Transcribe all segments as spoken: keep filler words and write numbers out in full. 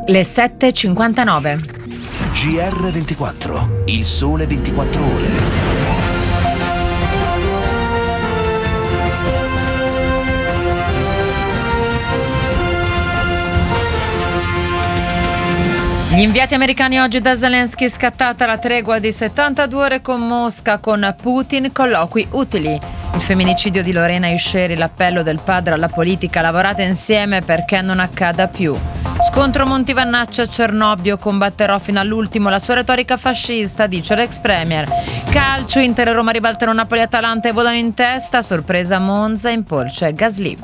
Le sette e cinquantanove. G R ventiquattro, il sole ventiquattro ore. Gli inviati americani oggi da Zelensky, scattata la tregua di settantadue ore con Mosca, con Putin, colloqui utili. Il femminicidio di Lorena Isheri, l'appello del padre alla politica, lavorate insieme perché non accada più. Scontro Montivannaccia a Cernobbio, combatterò fino all'ultimo la sua retorica fascista, dice l'ex premier. Calcio, Inter e Roma ribaltano Napoli-Atalanta e volano in testa, sorpresa Monza, in polce Gasly.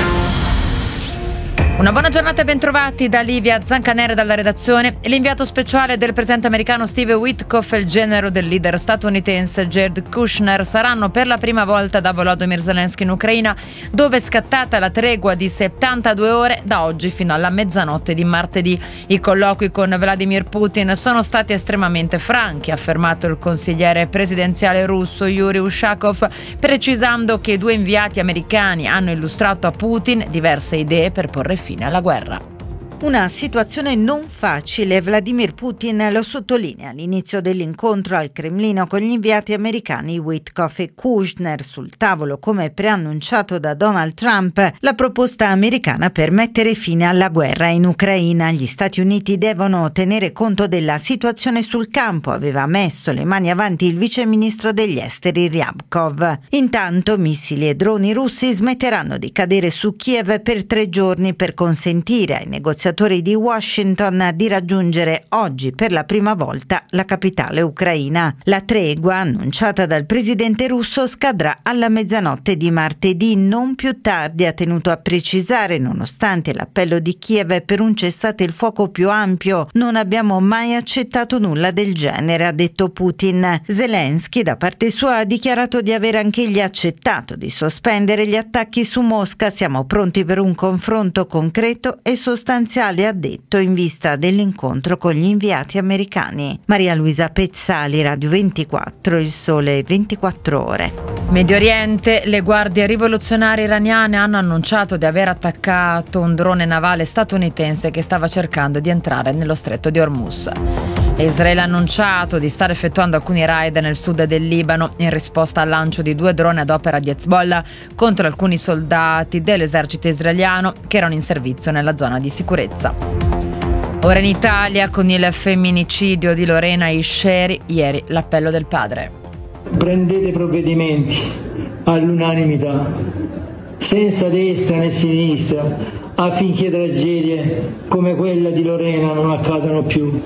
Una buona giornata e bentrovati da Livia Zancanere dalla redazione. L'inviato speciale del presidente americano Steve Witkoff e il genero del leader statunitense Jared Kushner saranno per la prima volta da Volodymyr Zelensky in Ucraina, dove è scattata la tregua di settantadue ore da oggi fino alla mezzanotte di martedì. I colloqui con Vladimir Putin sono stati estremamente franchi, ha affermato il consigliere presidenziale russo Yuri Ushakov, precisando che i due inviati americani hanno illustrato a Putin diverse idee per porre fine alla guerra. Una situazione non facile, Vladimir Putin lo sottolinea all'inizio dell'incontro al Cremlino con gli inviati americani Witkoff e Kushner. Sul tavolo, come preannunciato da Donald Trump, la proposta americana per mettere fine alla guerra in Ucraina. Gli Stati Uniti devono tenere conto della situazione sul campo, aveva messo le mani avanti il vice ministro degli esteri Ryabkov. Intanto missili e droni russi smetteranno di cadere su Kiev per tre giorni per consentire ai negoziatori di Washington di raggiungere oggi per la prima volta la capitale ucraina. La tregua annunciata dal presidente russo scadrà alla mezzanotte di martedì, non più tardi, ha tenuto a precisare, nonostante l'appello di Kiev per un cessate il fuoco più ampio. Non abbiamo mai accettato nulla del genere, ha detto Putin. Zelensky da parte sua ha dichiarato di aver anch'egli accettato di sospendere gli attacchi su Mosca. Siamo pronti per un confronto concreto e sostanziale, ha detto, in vista dell'incontro con gli inviati americani. Maria Luisa Pezzali, Radio ventiquattro, il sole ventiquattro ore. Medio Oriente, le guardie rivoluzionarie iraniane hanno annunciato di aver attaccato un drone navale statunitense che stava cercando di entrare nello stretto di Hormuz. Israele ha annunciato di stare effettuando alcuni raid nel sud del Libano in risposta al lancio di due droni ad opera di Hezbollah contro alcuni soldati dell'esercito israeliano che erano in servizio nella zona di sicurezza. Ora in Italia, con il femminicidio di Lorena Isheri, ieri l'appello del padre. Prendete provvedimenti all'unanimità, senza destra né sinistra, affinché tragedie come quella di Lorena non accadano più.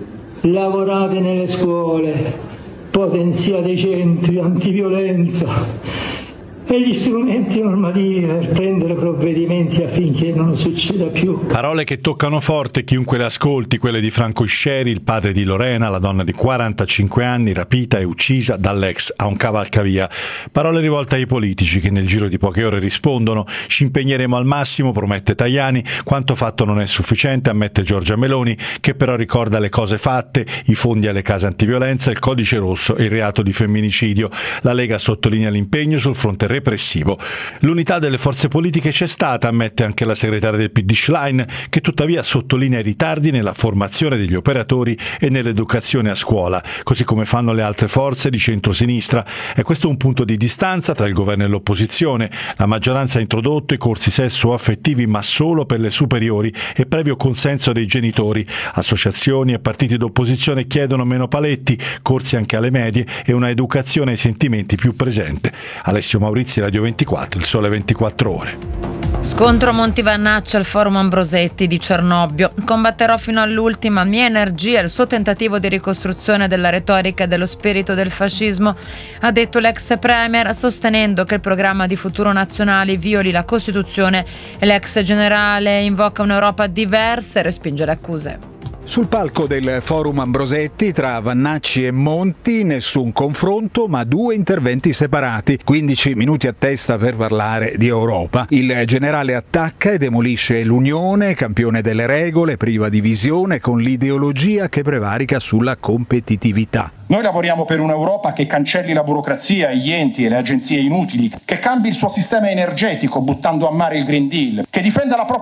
Lavorate nelle scuole, potenziate i centri antiviolenza e gli strumenti normativi per prendere provvedimenti affinché non succeda più. Parole che toccano forte chiunque le ascolti, quelle di Franco Isheri, il padre di Lorena, la donna di quarantacinque anni rapita e uccisa dall'ex a un cavalcavia. Parole rivolte ai politici che nel giro di poche ore rispondono. Ci impegneremo al massimo, promette Tajani. Quanto fatto non è sufficiente, ammette Giorgia Meloni, che però ricorda le cose fatte, i fondi alle case antiviolenza, il codice rosso e il reato di femminicidio. La Lega sottolinea l'impegno sul fronte repressivo. L'unità delle forze politiche c'è stata, ammette anche la segretaria del P D Schlein, che tuttavia sottolinea i ritardi nella formazione degli operatori e nell'educazione a scuola, così come fanno le altre forze di centrosinistra. È questo un punto di distanza tra il governo e l'opposizione. La maggioranza ha introdotto i corsi sesso-affettivi, ma solo per le superiori e previo consenso dei genitori. Associazioni e partiti d'opposizione chiedono meno paletti, corsi anche alle medie e una educazione ai sentimenti più presente. Alessio Maurizio, Radio ventiquattro, il sole ventiquattro ore. Scontro Montivannaccia al forum Ambrosetti di Cernobbio. Combatterò fino all'ultima mia energia il suo tentativo di ricostruzione della retorica e dello spirito del fascismo, ha detto l'ex premier, sostenendo che il programma di Futuro Nazionale violi la Costituzione e l'ex generale invoca un'Europa diversa e respinge le accuse. Sul palco del forum Ambrosetti tra Vannacci e Monti nessun confronto ma due interventi separati, quindici minuti a testa per parlare di Europa. Il generale attacca e demolisce l'Unione, campione delle regole, priva di visione, con l'ideologia che prevarica sulla competitività. Noi lavoriamo per un'Europa che cancelli la burocrazia, gli enti e le agenzie inutili, che cambi il suo sistema energetico buttando a mare il Green Deal, che difenda la propria